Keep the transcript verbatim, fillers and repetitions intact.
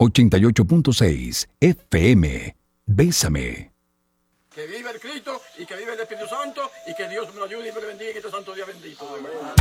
ochenta y ocho punto seis F M. Bésame. Que viva el Cristo y que viva el Espíritu Santo y que Dios me lo ayude y me lo bendiga en este santo día bendito.